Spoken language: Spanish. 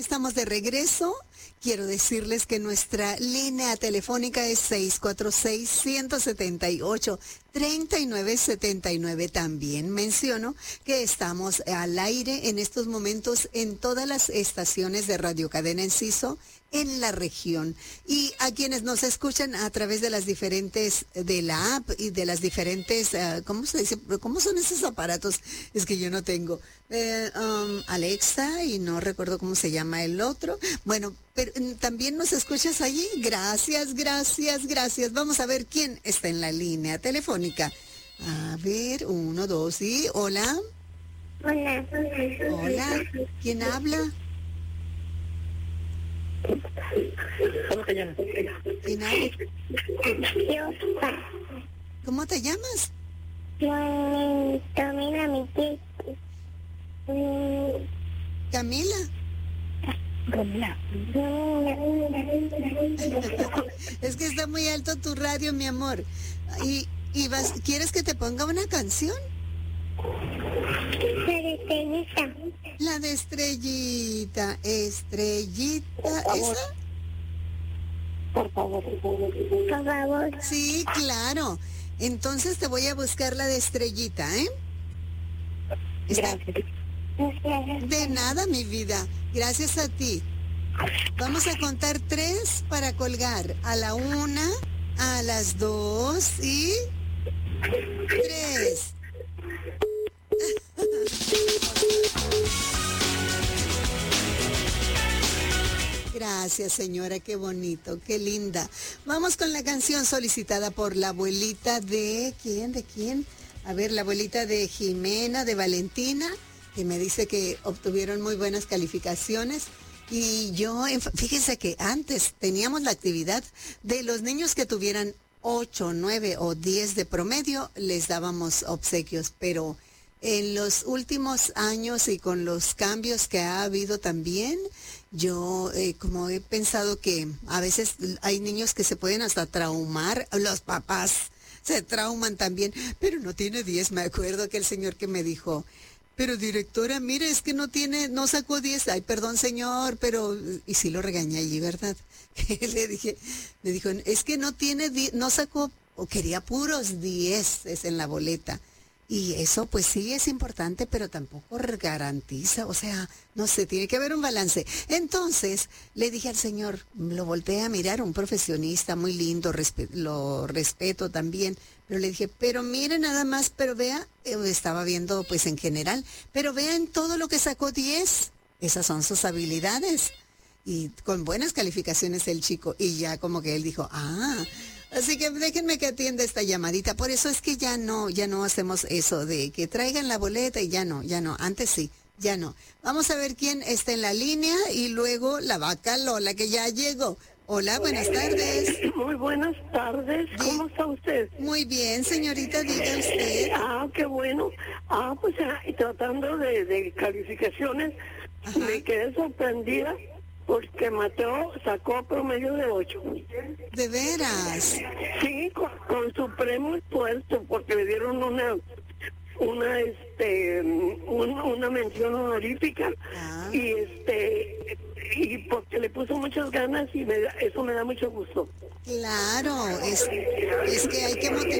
estamos de regreso. Quiero decirles que nuestra línea telefónica es 646-178-3979. También menciono que estamos al aire en estos momentos en todas las estaciones de Radio Cadena Enciso en la región. Y a quienes nos escuchan a través de las diferentes, de la app y de las diferentes, ¿cómo se dice? ¿Cómo son esos aparatos? Es que yo no tengo. Alexa, y no recuerdo cómo se llama el otro. Bueno, pero también nos escuchas allí. Gracias. Vamos a ver quién está en la línea telefónica. A ver, 1, 2 y hola. Hola. ¿Quién habla? ¿Cómo te llamas? ¿Quién habla? ¿Cómo te llamas? Camila. Es que está muy alto tu radio, mi amor. ¿Quieres que te ponga una canción? La de Estrellita. Estrellita, ¿esa? Por favor. Sí, claro. Entonces te voy a buscar la de Estrellita, ¿eh? Gracias. De nada, mi vida. Gracias a ti. Vamos a contar 3 para colgar. A la 1, a las 2 y 3. Gracias, señora, qué bonito, qué linda. Vamos con la canción solicitada por la abuelita de... ¿Quién? ¿De quién? A ver, la abuelita de Jimena, de Valentina, que me dice que obtuvieron muy buenas calificaciones. Y yo, fíjense que antes teníamos la actividad de los niños que tuvieran 8, 9 o 10 de promedio, les dábamos obsequios, pero en los últimos años y con los cambios que ha habido también, yo como he pensado que a veces hay niños que se pueden hasta traumar, los papás se trauman también, pero no tiene 10, me acuerdo que el señor que me dijo, pero directora, mire, es que no sacó 10, ay, perdón señor, pero, y sí lo regañé allí, ¿verdad? Le dije, me dijo, es que no tiene 10, no sacó, o quería puros 10 en la boleta. Y eso pues sí es importante, pero tampoco garantiza, o sea, no sé, tiene que haber un balance. Entonces le dije al señor, lo volteé a mirar, un profesionista muy lindo, lo respeto también, pero le dije, pero mire nada más, pero vea, estaba viendo pues en general, pero vea en todo lo que sacó 10, esas son sus habilidades. Y con buenas calificaciones el chico, y ya como que él dijo, así que déjenme que atienda esta llamadita. Por eso es que ya no hacemos eso de que traigan la boleta y ya no. Antes sí, ya no. Vamos a ver quién está en la línea y luego la vaca Lola, que ya llegó. Hola, buenas tardes. Muy buenas tardes. ¿Cómo está usted? Muy bien, señorita, diga usted. Qué bueno. Pues y tratando de calificaciones, Ajá. me quedé sorprendida porque Mateo sacó promedio de 8. ¿De veras? Sí, con supremo esfuerzo, porque le dieron una mención honorífica y porque le puso muchas ganas y eso me da mucho gusto. Claro, es que hay que motivar.